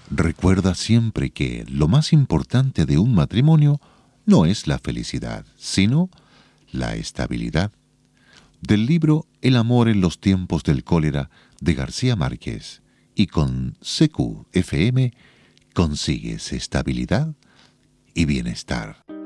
Recuerda siempre que lo más importante de un matrimonio no es la felicidad, sino la estabilidad. Del libro El amor en los tiempos del cólera de García Márquez. Y con CQ FM consigues estabilidad y bienestar.